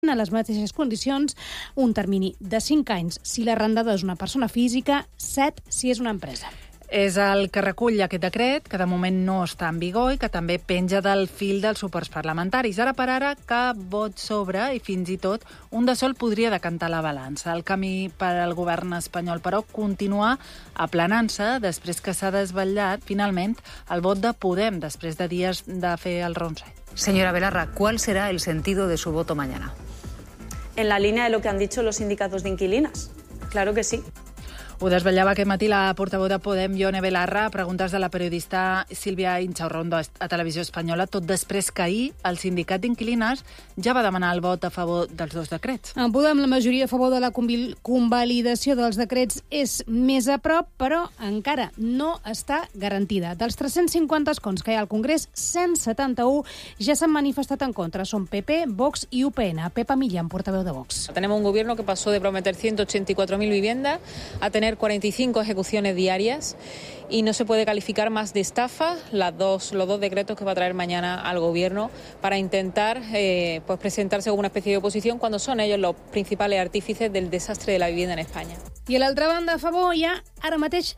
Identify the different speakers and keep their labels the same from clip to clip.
Speaker 1: a les mateixes condicions, un termini de 5 anys si l'arrendador és una persona física, 7 si és una empresa.
Speaker 2: És el que recull aquest decret, que de moment no està en vigor i que també penja del fil dels suports parlamentaris. Ara per ara, cap vot sobre i fins i tot un de sol podria decantar la balança. El camí per al govern espanyol, però, continua aplanant-se després que s'ha desvetllat, finalment, el vot de Podem, després de dies de fer el ronser.
Speaker 3: Señora Belarra, ¿cuál será el sentido de su voto mañana?
Speaker 4: En la línea de lo que han dicho los sindicatos de inquilinas. Claro que sí.
Speaker 2: Ho desvetllava aquest matí la portaveu de Podem, Ione Belarra, a preguntes de la periodista Sílvia Inchaurrondo a Televisió Espanyola, tot després que ahir el sindicat d'inquilines ja va demanar el vot a favor dels dos decrets.
Speaker 1: En Podem, la majoria a favor de la convalidació dels decrets és més a prop, però encara no està garantida. Dels 350 escons que hi ha al Congrés, 171 ja s'han manifestat en contra. Són PP, Vox i UPN. Pepa Millán, portaveu de Vox.
Speaker 5: Tenemos un gobierno que pasó de prometer 184.000 viviendas a tener 45 ejecuciones diarias y no se puede calificar más de estafa los dos decretos que va a traer mañana al gobierno para intentar pues presentarse como una especie de oposición cuando son ellos los principales artífices del desastre de la vivienda en España.
Speaker 1: I a l'altra banda, a favor, hi ha ara mateix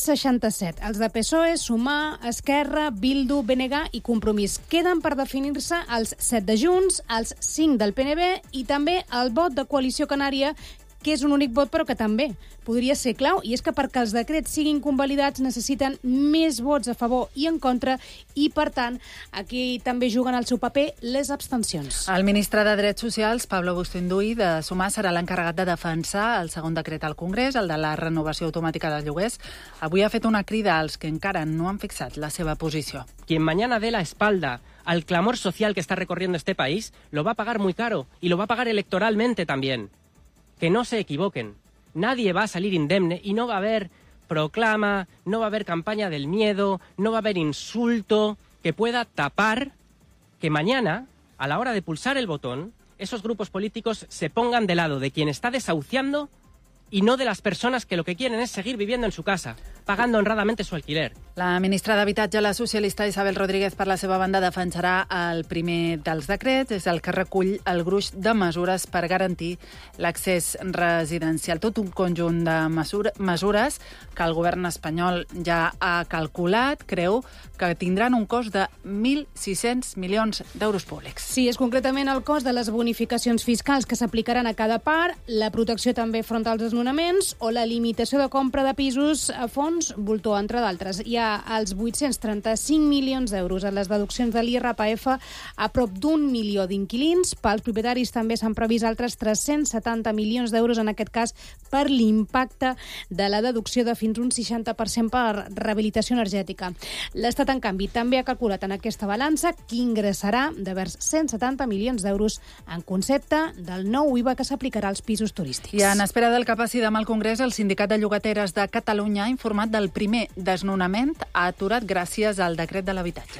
Speaker 1: 167. Els de PSOE, Sumar, Esquerra, Bildu, BNG i Compromís. Queden per definir-se els 7 de Junts, els 5 del PNB i també el vot de Coalició Canària, que és un únic vot, però que també podria ser clau, i és que perquè els decrets siguin convalidats necessiten més vots a favor i en contra, i, per tant, aquí també juguen el seu paper les abstencions.
Speaker 2: El ministre de Drets Socials, Pablo Bustinduy, de Sumar, serà l'encarregat de defensar el segon decret al Congrés, el de la renovació automàtica dels lloguers. Avui ha fet una crida als que encara no han fixat la seva posició.
Speaker 6: Quien mañana dé la espalda al clamor social que está recorriendo este país, lo va a pagar muy caro, y lo va a pagar electoralmente también. Que no se equivoquen. Nadie va a salir indemne y no va a haber proclama, no va a haber campaña del miedo, no va a haber insulto que pueda tapar que mañana, a la hora de pulsar el botón, esos grupos políticos se pongan del lado de quien está desahuciando y no de las personas que lo que quieren es seguir viviendo en su casa, pagando honradamente su alquiler.
Speaker 2: La ministra d'Habitatge, la socialista Isabel Rodríguez, per la seva banda, defensarà el primer dels decrets, és el que recull el gruix de mesures per garantir l'accés residencial. Tot un conjunt de mesures que el govern espanyol ja ha calculat, creu que tindran un cost de 1.600 milions d'euros públics.
Speaker 1: Sí, és concretament el cost de les bonificacions fiscals que s'aplicaran a cada part, la protecció també front als desnonaments o la limitació de compra de pisos a fons voltor, entre d'altres. Hi ha els 835 milions d'euros en les deduccions de l'IRPF a prop d'1 milió d'inquilins. Pels propietaris també s'han previst altres 370 milions d'euros, en aquest cas per l'impacte de la deducció de fins un 60% per rehabilitació energètica. L'Estat, en canvi, també ha calculat en aquesta balança que ingressarà de vers 170 milions d'euros en concepte del nou IVA que s'aplicarà als pisos turístics.
Speaker 2: I en espera del que passi demà al Congrés, el Sindicat de Llogateres de Catalunya ha informat del primer desnonament ha aturat gràcies al decret de l'habitatge.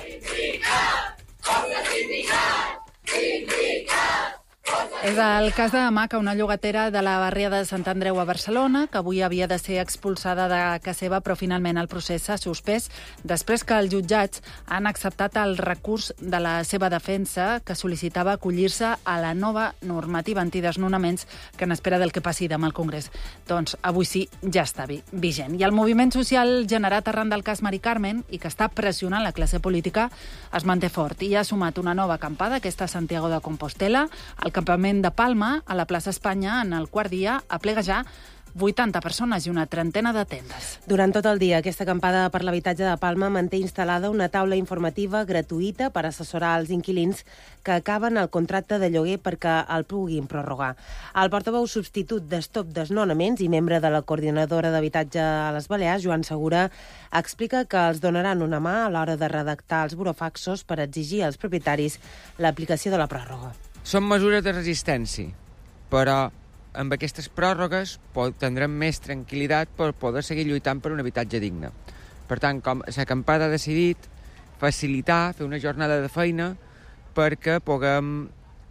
Speaker 2: És el cas de Maca, una llogatera de la barriada de Sant Andreu a Barcelona, que avui havia de ser expulsada de casa seva, però finalment el procés s'ha suspès després que els jutjats han acceptat el recurs de la seva defensa, que sol·licitava acollir-se a la nova normativa antidesnonaments que en espera del que passi demà al Congrés. Doncs avui sí, ja està vigent. I el moviment social generat arran del cas Mari Carmen i que està pressionant la classe política es manté fort i ha sumat una nova acampada, aquesta a Santiago de Compostela, al campament de Palma, a la plaça Espanya, en el quart dia, aplega ja 80 persones i una trentena de tendes.
Speaker 7: Durant tot el dia, aquesta acampada per l'habitatge de Palma manté instal·lada una taula informativa gratuïta per assessorar els inquilins que acaben el contracte de lloguer perquè el puguin prorrogar. El portaveu substitut d'Stop Desnonaments i membre de la coordinadora d'habitatge a les Balears, Joan Segura, explica que els donaran una mà a l'hora de redactar els burofaxos per exigir als propietaris l'aplicació de la pròrroga.
Speaker 8: Són mesures de resistència, però amb aquestes pròrrogues tindrem més tranquil·litat per poder seguir lluitant per un habitatge digne. Per tant, com l'acampada ha decidit facilitar, fer una jornada de feina perquè puguem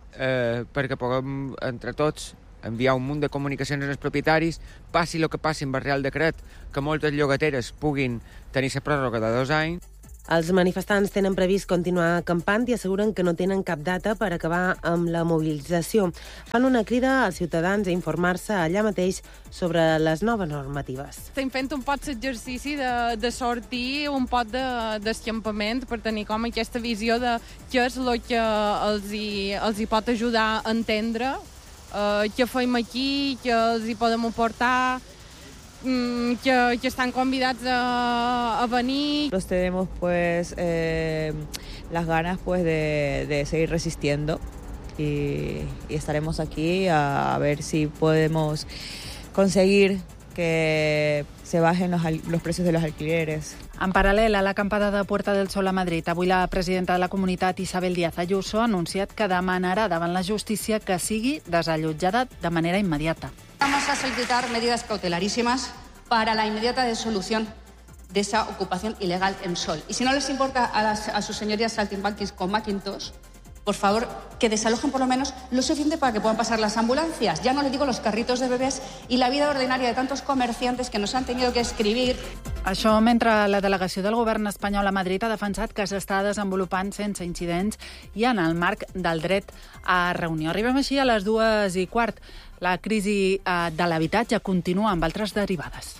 Speaker 8: entre tots enviar un munt de comunicacions als propietaris, passi el que passi amb el Real Decret, que moltes llogateres puguin tenir la pròrroga de 2 anys.
Speaker 7: Els manifestants tenen previst continuar acampant i asseguren que no tenen cap data per acabar amb la mobilització. Fan una crida als ciutadans a informar-se allà mateix sobre les noves normatives.
Speaker 9: Estem fent un pot l'exercici de sortir un pot d'escampament per tenir com aquesta visió de què és el que els hi pot ajudar a entendre què fem aquí, què els hi podem aportar, que están convidados a venir.
Speaker 10: Los tenemos pues las ganas pues de seguir resistiendo y estaremos aquí a ver si podemos conseguir que se bajen los precios de los alquileres.
Speaker 2: En paral·lel a l'acampada de Puerta del Sol a Madrid, avui la presidenta de la comunitat, Isabel Díaz Ayuso, ha anunciat que demanarà davant la justícia que sigui desallotjada de manera immediata.
Speaker 11: Vamos a solicitar medidas cautelarísimas para la inmediata disolución de esa ocupación ilegal en Sol. Y si no les importa a sus señorías saltimbanquis con Macintosh, por favor, que desalojen por lo menos lo suficiente para que puedan pasar las ambulancias. Ya no les digo los carritos de bebés y la vida ordinaria de tantos comerciantes que nos han tenido que escribir.
Speaker 2: Això mentre la delegació del govern espanyol a Madrid ha defensat que s'està desenvolupant sense incidents i en el marc del dret a reunió. Arribem així a les 2:15. La crisi de l'habitatge continua amb altres derivades.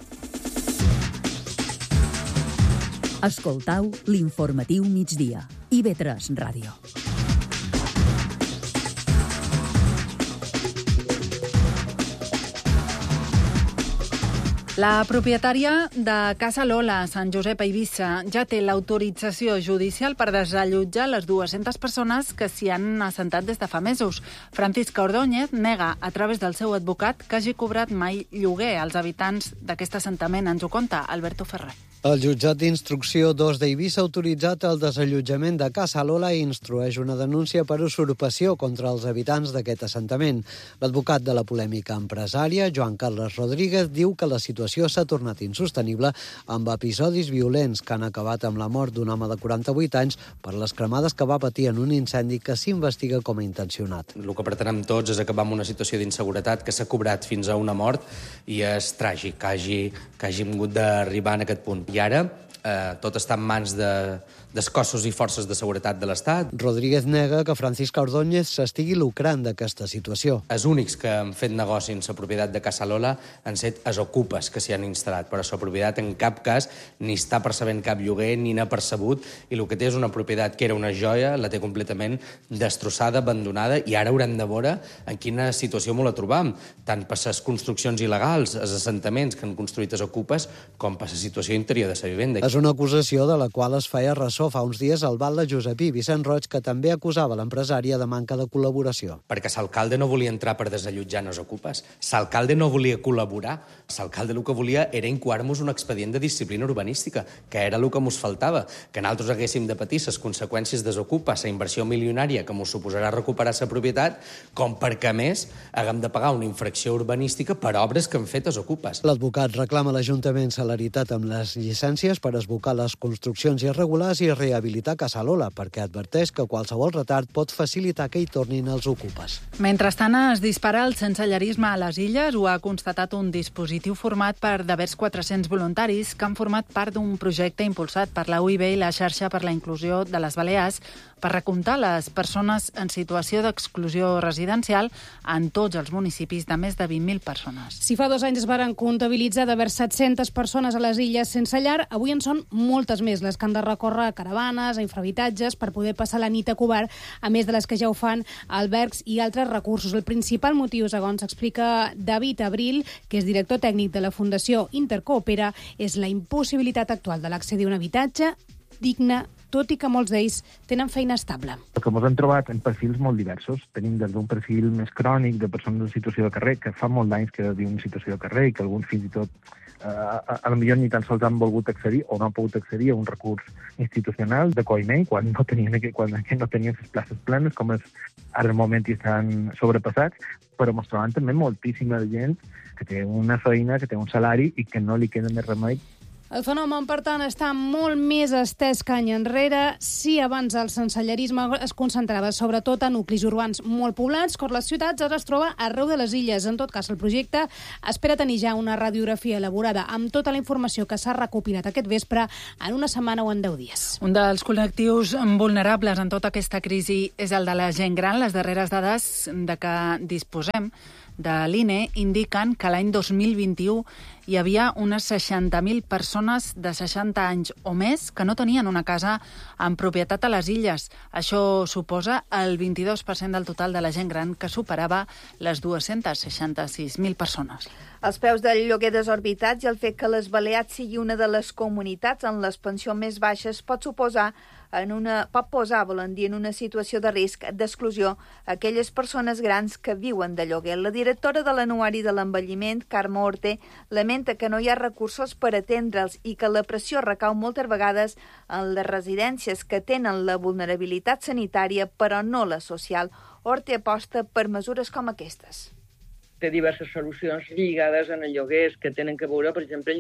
Speaker 12: Escoltau l'informatiu migdia. IB3 Ràdio.
Speaker 2: La propietària de Casa Lola, a Sant Josep a Eivissa, ja té l'autorització judicial per desallotjar les 200 persones que s'hi han assentat des de fa mesos. Francisca Ordóñez nega, a través del seu advocat, que hagi cobrat mai lloguer als habitants d'aquest assentament. Ens ho conta Alberto Ferrer.
Speaker 13: El jutjat d'instrucció 2 d'Eivissa ha autoritzat el desallotjament de Casa Lola i instrueix una denúncia per usurpació contra els habitants d'aquest assentament. L'advocat de la polèmica empresària, Joan Carles Rodríguez, diu que la situació s'ha tornat insostenible amb episodis violents que han acabat amb la mort d'un home de 48 anys per les cremades que va patir en un incendi que s'investiga com a intencionat.
Speaker 14: El que pretenem tots és acabar amb una situació d'inseguretat que s'ha cobrat fins a una mort i és tràgic que hagi hagut d'arribar en aquest punt. I ara tot està en mans dels cossos i forces de seguretat de l'Estat.
Speaker 13: Rodríguez nega que Francisca Ordóñez s'estigui lucrant d'aquesta situació.
Speaker 14: Els únics que han fet negoci en la propietat de Casa Lola han set els ocupes que s'hi han instal·lat, però la propietat en cap cas ni està percebent cap lloguer ni n'ha percebut, i el que té és una propietat que era una joia, la té completament destrossada, abandonada, i ara haurem de veure en quina situació m'ho la trobam, tant per les construccions il·legals, els assentaments que han construït els ocupes, com per la situació interior de la vivenda.
Speaker 13: És una acusació de la qual es feia ressò fa uns dies el batlle Josepí Vicent Roig, que també acusava l'empresària de manca de col·laboració.
Speaker 14: Perquè l'alcalde no volia entrar per desallotjar els ocupes. L'alcalde no volia col·laborar. L'alcalde el que volia era incoar-nos un expedient de disciplina urbanística, que era el que mos faltava, que nosaltres haguéssim de patir les conseqüències desocupar, la inversió milionària que mos suposarà recuperar la propietat, com perquè, a més, haguem de pagar una infracció urbanística per obres que han fet els ocupes.
Speaker 13: L'advocat reclama a l'Ajuntament celeritat amb les llicències per esbocar les construccions irregulars i rehabilitar Casa Lola, perquè adverteix que qualsevol retard pot facilitar que hi tornin els ocupes.
Speaker 2: Mentrestant, es dispara el sensellarisme a les Illes. Ho ha constatat un dispositiu format per devers 400 voluntaris que han format part d'un projecte impulsat per la UIB i la Xarxa per la Inclusió de les Balears per recomptar les persones en situació d'exclusió residencial en tots els municipis de més de 20.000 persones.
Speaker 1: Si fa 2 anys es varen comptabilitzar d'haver 700 persones a les Illes sense llar, avui en són moltes més les que han de recórrer a caravanes, a infrahabitatges, per poder passar la nit a cobert, a més de les que ja ho fan albergs i altres recursos. El principal motiu, segons explica David Abril, que és director tècnic de la Fundació Intercoopera, és la impossibilitat actual de l'accedir a un habitatge digne, tot i que molts d'ells tenen feina estable.
Speaker 15: El que ens hem trobat en perfils molt diversos. Tenim des d'un perfil més crònic de persones en situació de carrer, que fa molt d'anys que viuen en situació de carrer i que alguns fins i tot a lo millor ni tan sols han volgut accedir o no han pogut accedir a un recurs institucional d'acolliment quan no tenien les places plenes, com és ara el moment i estan sobrepassats, però ens trobem també moltíssima gent que té una feina, que té un salari i que no li queda més remei
Speaker 1: El fenomen, per tant, està molt més estès que any enrere. Si abans el sensellerisme es concentrava sobretot a nuclis urbans molt poblats, com les ciutats, ara es troba arreu de les illes. En tot cas, el projecte espera tenir ja una radiografia elaborada amb tota la informació que s'ha recopilat aquest vespre en una setmana o en 10 dies.
Speaker 2: Un dels col·lectius vulnerables en tota aquesta crisi és el de la gent gran. Les darreres dades de què disposem de l'INE indiquen que l'any 2021 hi havia unes 60.000 persones de 60 anys o més que no tenien una casa en propietat a les illes. Això suposa el 22% del total de la gent gran, que superava les 266.000 persones.
Speaker 16: Els preus del lloguer desorbitats i el fet que les Balears sigui una de les comunitats en les pensions més baixes pot posar en una situació de risc d'exclusió aquelles persones grans que viuen de lloguer. La directora de l'Anuari de l'Envelliment, Carme Orte, lamenta que no hi ha recursos per atendre'ls i que la pressió recau moltes vegades en les residències que tenen la vulnerabilitat sanitària però no la social. Orte aposta per mesures com aquestes.
Speaker 17: Té diverses solucions lligades en els lloguers que tenen que veure, per exemple,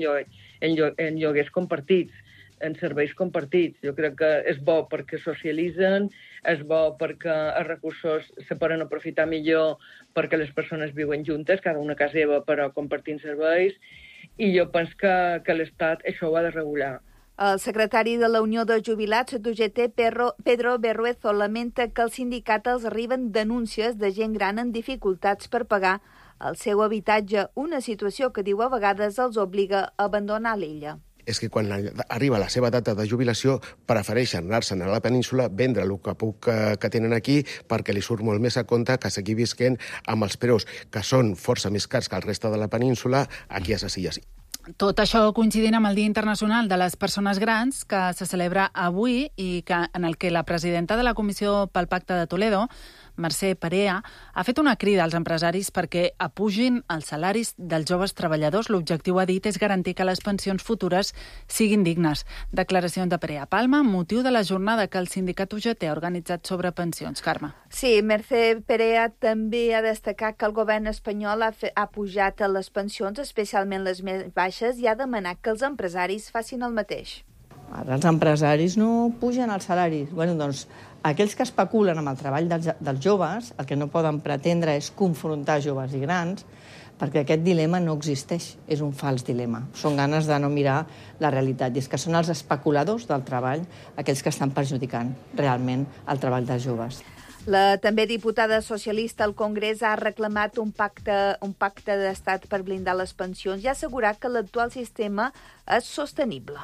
Speaker 17: en lloguers compartits, en serveis compartits. Jo crec que és bo perquè socialitzen, és bo perquè els recursos se poden aprofitar millor perquè les persones viuen juntes, cada una a casa seva però compartint serveis, i jo penso que l'Estat això ho ha de regular.
Speaker 16: El secretari de la Unió de Jubilats d'UGT, Pedro Berruezo, lamenta que als sindicats els arriben denúncies de gent gran en dificultats per pagar el seu habitatge, una situació que diu a vegades els obliga a abandonar l'illa.
Speaker 18: És que quan arriba la seva data de jubilació prefereixen anar-se'n a la península, vendre el que tenen aquí perquè li surt molt més a compte que seguir visquent amb els preus que són força més cars que el reste de la península aquí a les illes.
Speaker 2: Tot això coincidint amb el Dia Internacional de les Persones Grans, que se celebra avui i en el que la presidenta de la Comissió pel Pacte de Toledo, Mercè Perea, ha fet una crida als empresaris perquè apugin els salaris dels joves treballadors. L'objectiu, ha dit, és garantir que les pensions futures siguin dignes. Declaracions de Perea Palma, motiu de la jornada que el sindicat UGT ha organitzat sobre pensions. Carme.
Speaker 16: Sí, Mercè Perea també ha destacat que el govern espanyol ha pujat les pensions, especialment les més baixes, i ha demanat que els empresaris facin el mateix.
Speaker 19: Ara els empresaris no pugen els salaris. Doncs aquells que especulen amb el treball dels joves, el que no poden pretendre és confrontar joves i grans, perquè aquest dilema no existeix, és un fals dilema. Són ganes de no mirar la realitat, i és que són els especuladors del treball aquells que estan perjudicant realment el treball dels joves.
Speaker 16: La també diputada socialista al Congrés ha reclamat un pacte d'estat per blindar les pensions i ha assegurat que l'actual sistema és sostenible.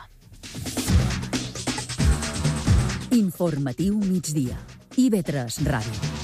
Speaker 12: Informatiu migdia. IB3 Ràdio.